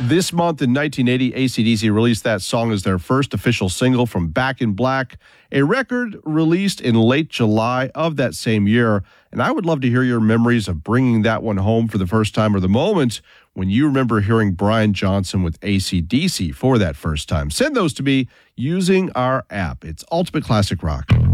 This month in 1980, AC/DC released that song as their first official single from Back in Black, a record released in late July of that same year. And I would love to hear your memories of bringing that one home for the first time, or the moment when you remember hearing Brian Johnson with AC/DC for that first time. Send those to me using our app. It's Ultimate Classic Rock.